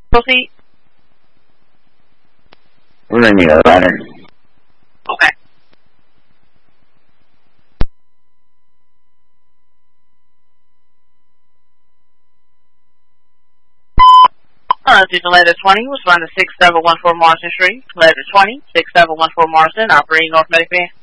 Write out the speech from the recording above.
Proceed. We're in the ladder. Okay. Letter 20 was run to 6714 Marston Street. Letter 20, 6714 Marston, operating North Medic Van.